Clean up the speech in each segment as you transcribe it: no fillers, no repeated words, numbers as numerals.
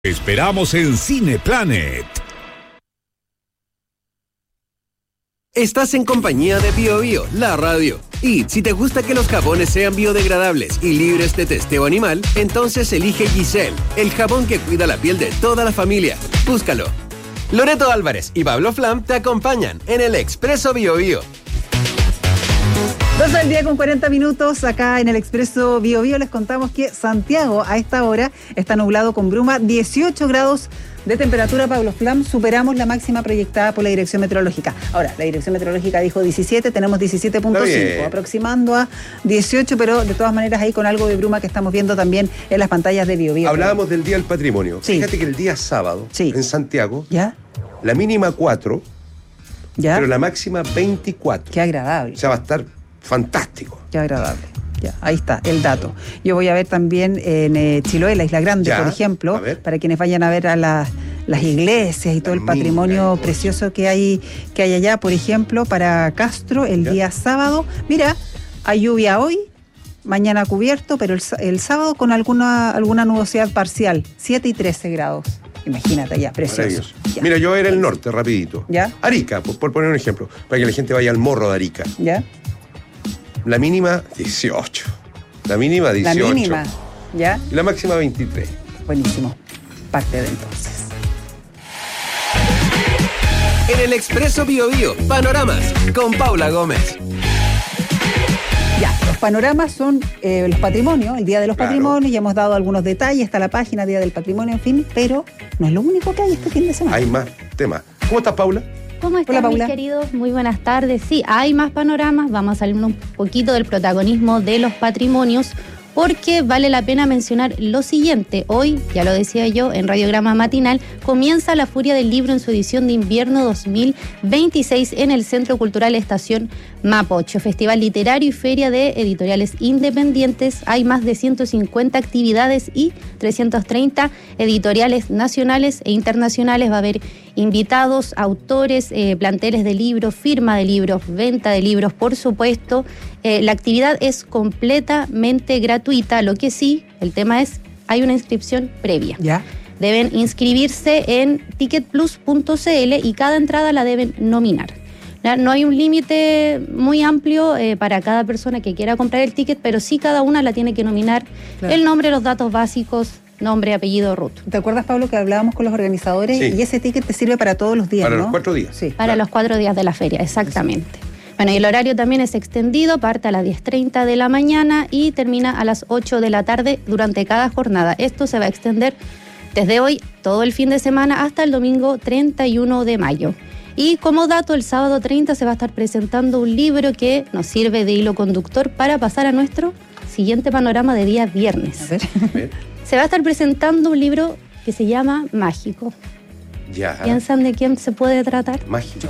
Esperamos en Cineplanet. Estás en compañía de BioBio, la radio. Y si te gusta que los jabones sean biodegradables y libres de testeo animal, entonces elige Giselle, el jabón que cuida la piel de toda la familia. Búscalo. Loreto Álvarez y Pablo Flam te acompañan en el Expreso BioBio. 2 del día con 40 minutos, acá en el Expreso BioBio les contamos que Santiago a esta hora está nublado con bruma, 18 grados de temperatura, Pablo Flam, superamos la máxima proyectada por la Dirección Meteorológica. Ahora, la Dirección Meteorológica dijo 17, tenemos 17.5, aproximando a 18, pero de todas maneras ahí con algo de bruma que estamos viendo también en las pantallas de BioBio. Hablábamos del Día del Patrimonio. Sí. Fíjate que el día sábado, en Santiago, ¿ya? La mínima 4, ¿ya? Pero la máxima 24. Qué agradable. O sea, va a estar fantástico. Qué agradable. Ya, ahí está, el dato. Yo voy a ver también en Chiloé, la Isla Grande, por ejemplo, para quienes vayan a ver a las iglesias y todo el patrimonio precioso que hay allá, por ejemplo, para Castro, el día sábado. Mira, hay lluvia hoy, mañana cubierto, pero el sábado con alguna nubosidad parcial, 7 y 13 grados. Imagínate allá, precioso. Ya. Mira, yo era el norte, rapidito. ¿Ya? Arica, por poner un ejemplo, para que la gente vaya al morro de Arica. ¿Ya? La mínima, 18. La mínima, 18. La mínima, ¿ya? Y la máxima, 23. Buenísimo. Parte de entonces. En el Expreso BioBio, Panoramas, con Paula Gómez. Ya, los panoramas son los patrimonios, el Día de los Patrimonios, ya hemos dado algunos detalles, está la página Día del Patrimonio, en fin, pero no es lo único que hay este fin de semana. Hay más temas. ¿Cómo estás, Paula? ¿Cómo están, mis queridos? Muy buenas tardes. Sí, hay más panoramas. Vamos a salir un poquito del protagonismo de los patrimonios porque vale la pena mencionar lo siguiente. Hoy, ya lo decía yo, en Radiograma Matinal, comienza la Feria del Libro en su edición de invierno 2026 en el Centro Cultural Estación Mapocho. Festival literario y feria de editoriales independientes. Hay más de 150 actividades y 330 editoriales nacionales e internacionales. Va a haber invitados, autores, planteles de libros, firma de libros, venta de libros, por supuesto. La actividad es completamente gratuita, lo que sí, el tema es, hay una inscripción previa. ¿Ya? Deben inscribirse en ticketplus.cl y cada entrada la deben nominar. No hay un límite muy amplio para cada persona que quiera comprar el ticket, pero sí cada una la tiene que nominar, claro. El nombre, los datos básicos, nombre, apellido, root. ¿Te acuerdas, Pablo, que hablábamos con los organizadores? Sí. Y ese ticket te sirve para todos los días, para ¿no? Los 4 días. Sí. Para los 4 días de la feria, exactamente. Sí. Bueno, y el horario también es extendido, parte a las 10:30 de la mañana y termina a las 8 de la tarde durante cada jornada. Esto se va a extender desde hoy, todo el fin de semana, hasta el domingo 31 de mayo. Y como dato, el sábado 30 se va a estar presentando un libro que nos sirve de hilo conductor para pasar a nuestro siguiente panorama de día viernes. A ver. Se va a estar presentando un libro que se llama Mágico. Ya. ¿Piensan de quién se puede tratar?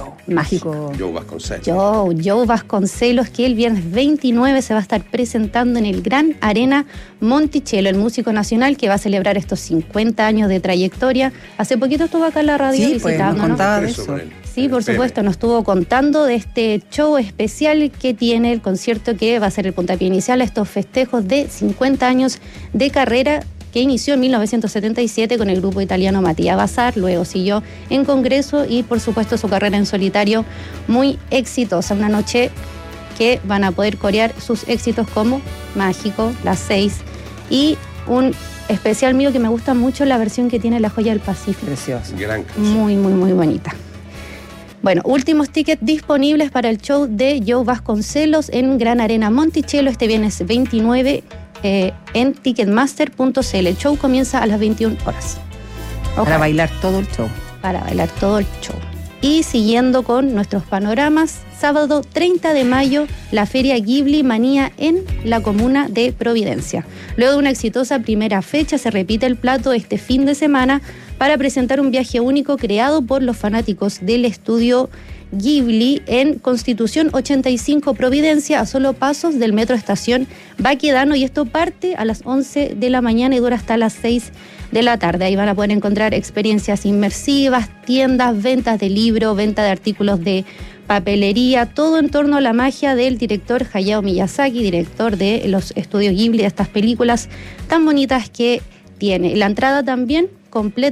Mágico. Joe Vasconcelos. Joe Vasconcelos, que el viernes 29 se va a estar presentando en el Gran Arena Monticello, el músico nacional que va a celebrar estos 50 años de trayectoria. Hace poquito estuvo acá en la radio visitando, nos contaba de eso. Sí, por supuesto, nos estuvo contando de este show especial que tiene el concierto que va a ser el puntapié inicial a estos festejos de 50 años de carrera que inició en 1977 con el grupo italiano Mattia Bazar, luego siguió en Congreso y por supuesto su carrera en solitario muy exitosa. Una noche que van a poder corear sus éxitos como Mágico, Las 6 y un especial mío que me gusta mucho, la versión que tiene La Joya del Pacífico. Preciosa. Gran canción. Muy, muy, muy bonita. Bueno, últimos tickets disponibles para el show de Joe Vasconcelos en Gran Arena Monticello este viernes 29 en ticketmaster.cl. El show comienza a las 21 horas. Para bailar todo el show. Para bailar todo el show. Y siguiendo con nuestros panoramas, sábado 30 de mayo, la Feria Ghibli Manía en la comuna de Providencia. Luego de una exitosa primera fecha, se repite el plato este fin de semana para presentar un viaje único creado por los fanáticos del estudio Ghibli en Constitución 85 Providencia, a solo pasos del metro estación Baquedano, y esto parte a las 11 de la mañana y dura hasta las 6 de la tarde. Ahí van a poder encontrar experiencias inmersivas, tiendas, ventas de libros, venta de artículos de papelería, todo en torno a la magia del director Hayao Miyazaki, director de los estudios Ghibli, de estas películas tan bonitas que tiene. La entrada también completo